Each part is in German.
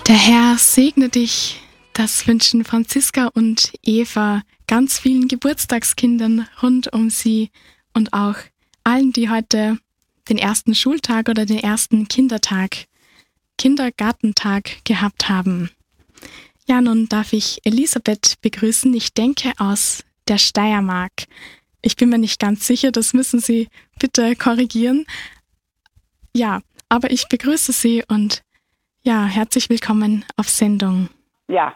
Der Herr segne dich, das wünschen Franziska und Eva ganz vielen Geburtstagskindern rund um sie und auch allen, die heute den ersten Schultag oder den ersten Kindergartentag gehabt haben. Ja, nun darf ich Elisabeth begrüßen. Ich denke aus der Steiermark. Ich bin mir nicht ganz sicher, das müssen Sie bitte korrigieren. Ja, aber ich begrüße Sie und ja, herzlich willkommen auf Sendung. Ja.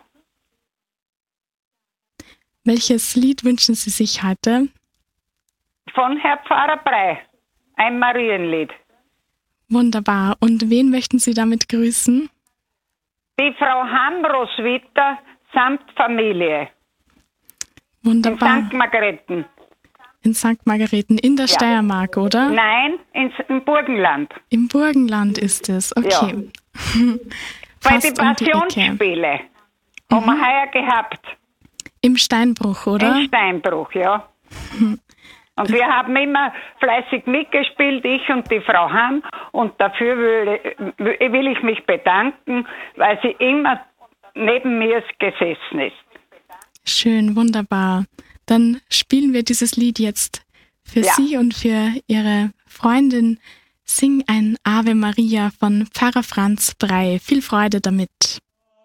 Welches Lied wünschen Sie sich heute? Von Herr Pfarrer Brey. Ein Marienlied. Wunderbar. Und wen möchten Sie damit grüßen? Die Frau Hamroswitter samt Familie. Wunderbar. In St. Margareten. In St. Margareten, in der Steiermark, oder? Nein, im Burgenland. Im Burgenland ist es, okay. Ja. Bei den Passionsspiele haben wir heuer gehabt. Im Steinbruch, oder? Im Steinbruch, ja. Und wir haben immer fleißig mitgespielt, ich und die Frau Hamm. Und dafür will ich mich bedanken, weil sie immer neben mir gesessen ist. Schön, wunderbar. Dann spielen wir dieses Lied jetzt für Sie und für Ihre Freundin. Sing ein Ave Maria von Pfarrer Franz Brey. Viel Freude damit.